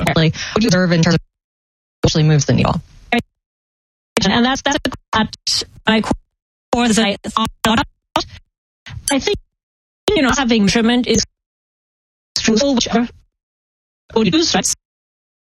what do you observe in terms of what actually moves the needle? And that's my core that I thought about. I think, having measurement is crucial, which would use, right?